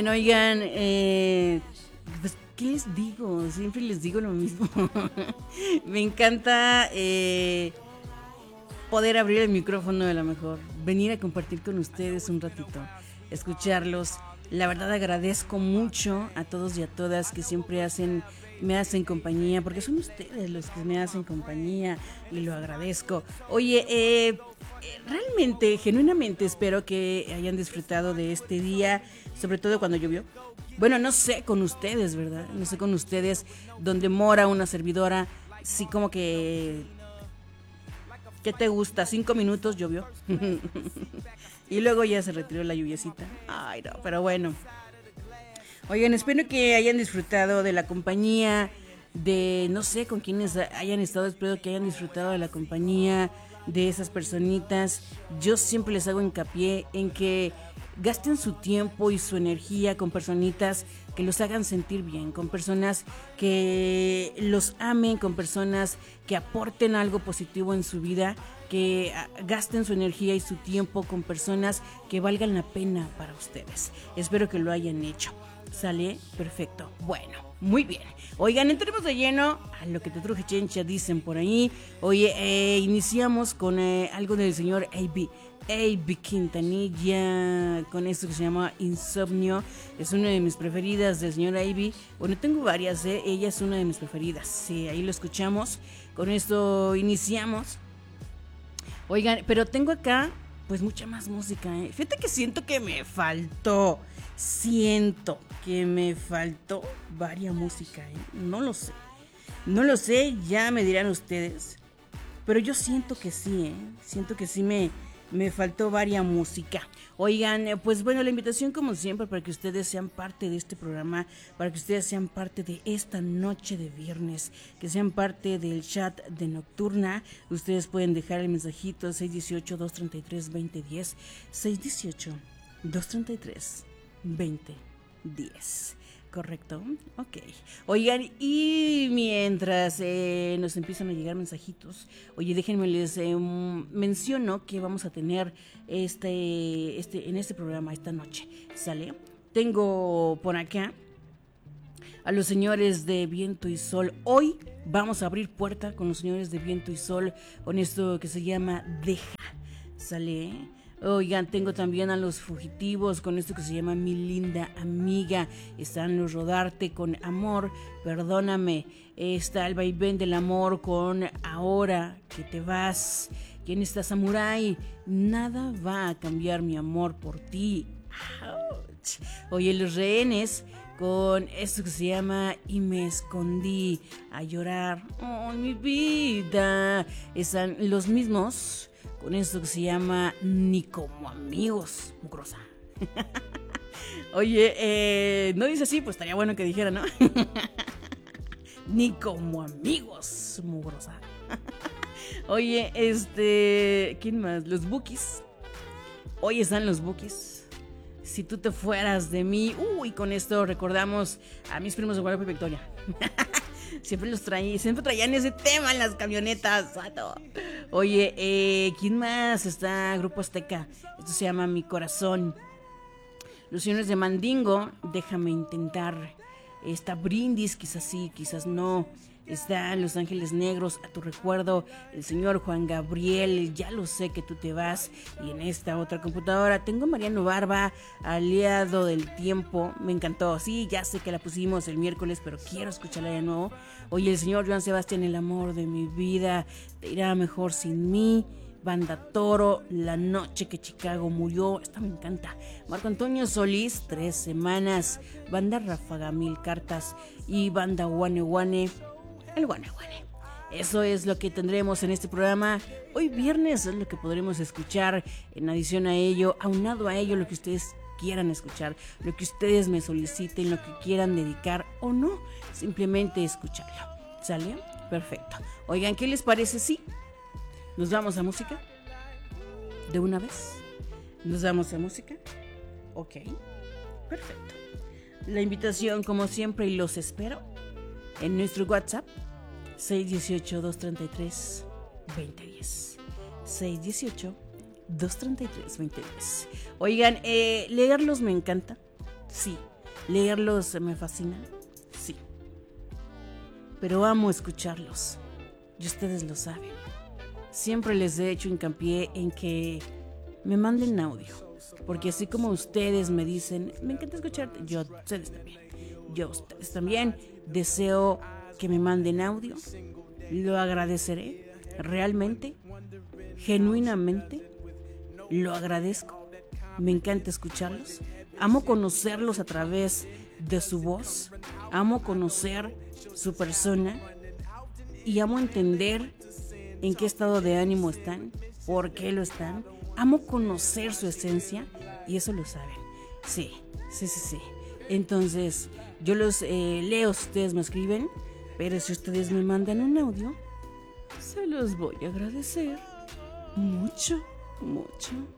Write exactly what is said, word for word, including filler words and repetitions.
oigan, eh, pues, ¿qué les digo? Siempre les digo lo mismo. Me encanta eh, poder abrir el micrófono de la mejor, venir a compartir con ustedes un ratito, escucharlos. La verdad agradezco mucho a todos y a todas que siempre hacen, me hacen compañía, porque son ustedes los que me hacen compañía y lo agradezco. Oye, eh, realmente, genuinamente espero que hayan disfrutado de este día, sobre todo cuando llovió. Bueno, no sé con ustedes, ¿verdad? No sé con ustedes, donde mora una servidora, sí como que... ¿Qué te gusta? Cinco minutos llovió. Y luego ya se retiró la lluviecita. Ay, no, pero bueno. Oigan, espero que hayan disfrutado de la compañía de, no sé con quiénes hayan estado, espero que hayan disfrutado de la compañía de esas personitas. Yo siempre les hago hincapié en que gasten su tiempo y su energía con personitas que los hagan sentir bien, con personas que los amen, con personas que aporten algo positivo en su vida, que gasten su energía y su tiempo con personas que valgan la pena para ustedes. Espero que lo hayan hecho. ¿Sale? Perfecto. Bueno, muy bien. Oigan, entremos de lleno a lo que te truje chencha, dicen por ahí. Oye, eh, iniciamos con eh, algo del señor A B. A B Quintanilla, con esto que se llama Insomnio. Es una de mis preferidas del señor A B. Bueno, tengo varias, ¿eh? Ella es una de mis preferidas. Sí, ahí lo escuchamos. Con esto iniciamos. Oigan, pero tengo acá pues mucha más música, ¿eh? Fíjate que siento que me faltó. Siento que me faltó varia música, ¿eh? No lo sé. No lo sé, ya me dirán ustedes. Pero yo siento que sí, ¿eh? Siento que sí me, me faltó varia música. Oigan, pues bueno, la invitación como siempre para que ustedes sean parte de este programa, para que ustedes sean parte de esta noche de viernes, que sean parte del chat de Nocturna. Ustedes pueden dejar el mensajito seis uno ocho, dos tres tres, dos cero uno cero, seis uno ocho, dos tres tres, veinte diez. ¿Correcto? Ok. Oigan, y mientras eh, nos empiezan a llegar mensajitos, oye, déjenme les eh, menciono que vamos a tener este, este, en este programa esta noche, ¿sale? Tengo por acá a los señores de Viento y Sol. Hoy vamos a abrir puerta con los señores de Viento y Sol con esto que se llama Deja, ¿sale? Oigan, tengo también a los Fugitivos con esto que se llama Mi Linda Amiga. Están los Rodarte con Amor, Perdóname. Está el Vaivén del Amor con Ahora que te vas. ¿Quién está Samurai? Nada va a cambiar mi amor por ti. Ouch. Oye, los Rehenes con esto que se llama Y me escondí a llorar. Oh, mi vida. Están los mismos con esto que se llama Ni como amigos, mugrosa. Oye, eh, no dice así, pues estaría bueno que dijera, ¿no? Ni como amigos, mugrosa. Oye, este, ¿quién más? Los Bookies. Hoy están los Bookies. Si tú te fueras de mí. Uy, con esto recordamos a mis primos de Guadalupe y Victoria. Siempre los traí, siempre traían ese tema en las camionetas. Oye, eh, ¿quién más? Está Grupo Azteca. Esto se llama Mi Corazón. Los señores de Mandingo, Déjame Intentar. Está Brindis, quizás sí, quizás no. Está Los Ángeles Negros, A Tu Recuerdo. El señor Juan Gabriel, Ya lo sé que tú te vas. Y en esta otra computadora tengo a Mariano Barba, Aliado del Tiempo. Me encantó, sí, ya sé que la pusimos el miércoles, pero quiero escucharla de nuevo. Oye, el señor Joan Sebastián, El amor de mi vida, Te irá mejor sin mí. Banda Toro, La noche que Chicago murió. Esta me encanta. Marco Antonio Solís, Tres semanas. Banda Ráfaga, Mil cartas. Y banda Guane Guane, El Guane Guane. Eso es lo que tendremos en este programa. Hoy viernes es lo que podremos escuchar. En adición a ello, aunado a ello, lo que ustedes quieran escuchar, lo que ustedes me soliciten, lo que quieran dedicar o no, simplemente escucharlo. ¿Sale? Perfecto. Oigan, ¿qué les parece si nos vamos a música? ¿De una vez? ¿Nos vamos a música? Ok, perfecto. La invitación, como siempre, y los espero en nuestro WhatsApp seis uno ocho, dos tres tres, dos cero uno cero. seis uno ocho, dos tres tres, dos cero uno cero. Oigan, eh, leerlos me encanta. Sí, Leerlos me fascina, sí. Pero amo escucharlos. Y ustedes lo saben. Siempre les he hecho hincapié en que me manden audio. Porque así como ustedes me dicen, me encanta escucharte, yo ustedes también. Yo ustedes también deseo que me manden audio. Lo agradeceré realmente, genuinamente. Lo agradezco. Me encanta escucharlos. Amo conocerlos a través de su voz. Amo conocer su persona. Y amo entender en qué estado de ánimo están, por qué lo están. Amo conocer su esencia y eso lo saben. Sí, sí, sí, sí. Entonces, yo los eh, leo si ustedes me escriben, pero si ustedes me mandan un audio, se los voy a agradecer mucho, mucho.